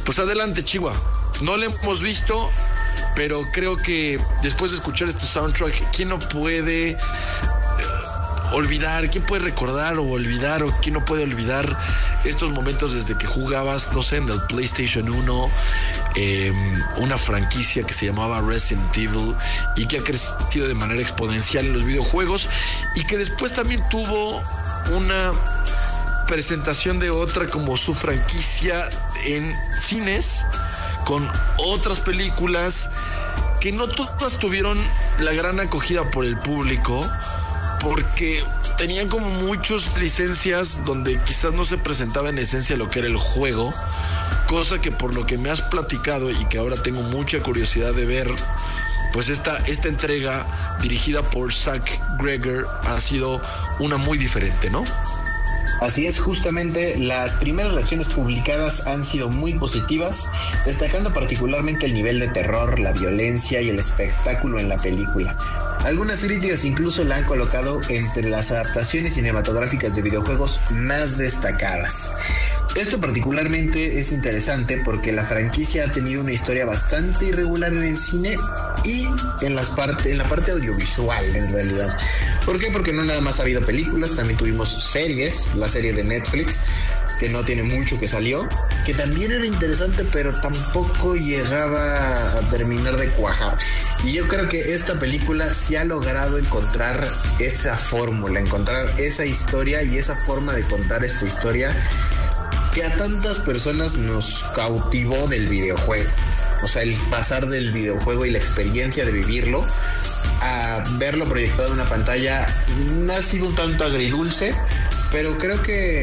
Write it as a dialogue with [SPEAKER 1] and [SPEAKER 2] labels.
[SPEAKER 1] Pues adelante, Chihuahua. No lo hemos visto, pero creo que después de escuchar este soundtrack, ¿quién no puede olvidar? ¿Quién puede recordar o olvidar? ¿O quién no puede olvidar estos momentos desde que jugabas, no sé, en el PlayStation 1, una franquicia que se llamaba Resident Evil y que ha crecido de manera exponencial en los videojuegos y que después también tuvo una presentación de otra como su franquicia en cines con otras películas que no todas tuvieron la gran acogida por el público porque tenían como muchas licencias donde quizás no se presentaba en esencia lo que era el juego, cosa que por lo que me has platicado y que ahora tengo mucha curiosidad de ver, pues esta entrega dirigida por Zack Greger ha sido una muy diferente, ¿no?
[SPEAKER 2] Así es, justamente las primeras reacciones publicadas han sido muy positivas, destacando particularmente el nivel de terror, la violencia y el espectáculo en la película. Algunas críticas incluso la han colocado entre las adaptaciones cinematográficas de videojuegos más destacadas. Esto particularmente es interesante porque la franquicia ha tenido una historia bastante irregular en el cine y en la parte audiovisual en realidad. ¿Por qué? Porque no nada más ha habido películas, también tuvimos series, la serie de Netflix, que no tiene mucho que salió, que también era interesante, pero tampoco llegaba a terminar de cuajar. Y yo creo que esta película sí ha logrado encontrar esa fórmula, encontrar esa historia y esa forma de contar esta historia que a tantas personas nos cautivó del videojuego. O sea, el pasar del videojuego y la experiencia de vivirlo a verlo proyectado en una pantalla ha sido un tanto agridulce, pero creo que